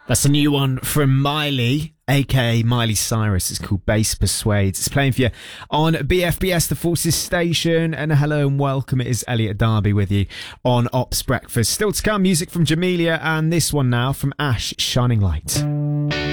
That's a new one from Miley, aka Miley Cyrus. It's called Bass Persuades. It's playing for you on BFBS, the Forces Station. And hello and welcome. It is Elliot Darby with you on Ops Breakfast. Still to come, music from Jamelia, and this one now from Ash, Shining Light.